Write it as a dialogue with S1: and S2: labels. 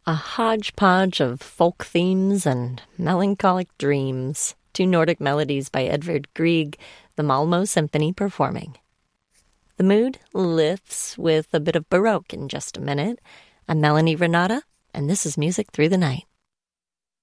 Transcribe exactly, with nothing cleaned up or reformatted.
S1: A hodgepodge of folk themes and melancholic dreams. Two Nordic melodies by Edvard Grieg, the Malmö Symphony performing. The mood lifts with a bit of Baroque in just a minute. I'm Melanie Renata, and this is Music Through the Night.